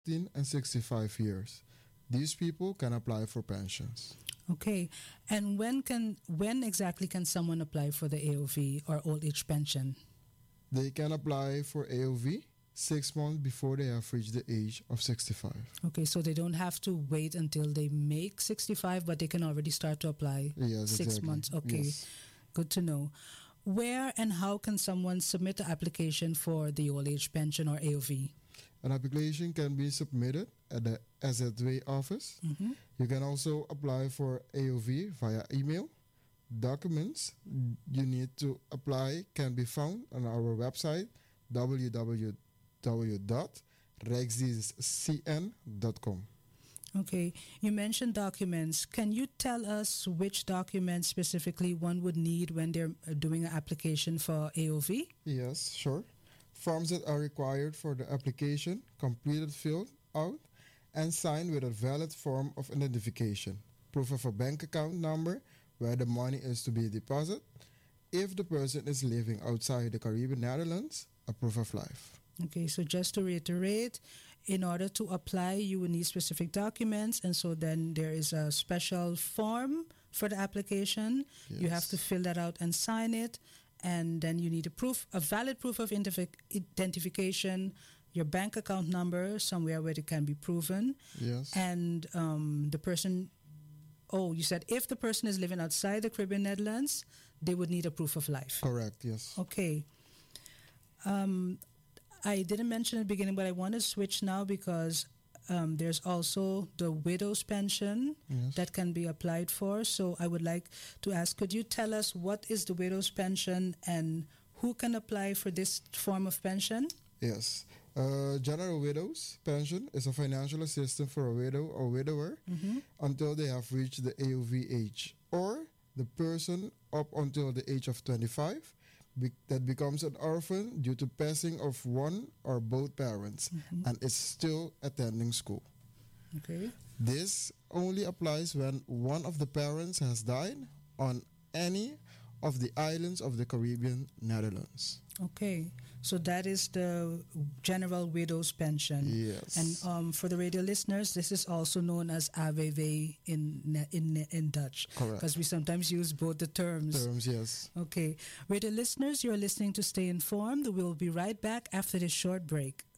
18 and 65 years. These people can apply for pensions. Okay. And when exactly can someone apply for the AOV or old age pension? They can apply for AOV 6 months before they have reached the age of 65. Okay, so they don't have to wait until they make 65, but they can already start to apply Yes, 6 exactly. months. Okay, Yes. good to know. Where and how can someone submit the application for the old age pension or AOV? An application can be submitted at the SZW office. Mhm. You can also apply for AOV via email. Documents you need to apply can be found on our website www.rijksdienstcn.com. Okay, you mentioned documents. Can you tell us which documents specifically one would need when they're doing an application for AOV? Yes, sure. Forms that are required for the application, completed, filled out, and signed with a valid form of identification. Proof of a bank account number where the money is to be deposited. If the person is living outside the Caribbean Netherlands, a proof of life. Okay, so just to reiterate, in order to apply, you will need specific documents, and so then there is a special form for the application. You have to fill that out and sign it, and then you need a valid proof of identification, your bank account number, somewhere where it can be proven. Yes. And the person. Oh, you said if the person is living outside the Caribbean Netherlands, they would need a proof of life. Correct, yes. Okay. I didn't mention at the beginning, but I want to switch now because there's also the widow's pension that can be applied for. So I would like to ask, could you tell us what is the widow's pension and who can apply for this form of pension? Yes. General widow's pension is a financial assistance for a widow or widower until they have reached the AOV age, or the person up until the age of 25 that becomes an orphan due to passing of one or both parents and is still attending school. Okay. This only applies when one of the parents has died on any of the islands of the Caribbean Netherlands. Okay, so that is the general widow's pension. Yes. And for the radio listeners, this is also known as AWW in Dutch. Correct. Because we sometimes use both the terms. Yes. Okay, radio listeners, you're listening to Stay Informed. We'll be right back after this short break.